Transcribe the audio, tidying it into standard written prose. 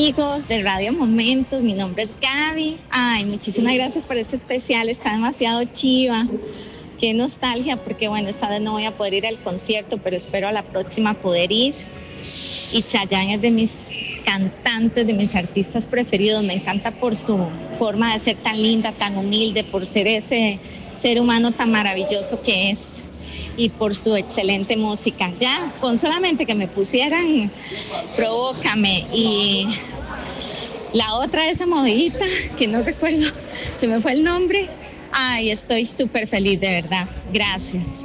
amigos de Radio Momentos, mi nombre es Gaby. Ay, muchísimas gracias por este especial, está demasiado chiva. Qué nostalgia, porque bueno, esta vez no voy a poder ir al concierto, pero espero a la próxima poder ir. Y Chayanne es de mis cantantes, de mis artistas preferidos. Me encanta por su forma de ser tan linda, tan humilde, por ser ese ser humano tan maravilloso que es y por su excelente música. Ya, con solamente que me pusieran Provócame y la otra, esa movidita, que no recuerdo, se me fue el nombre. Ay, estoy súper feliz, de verdad. Gracias.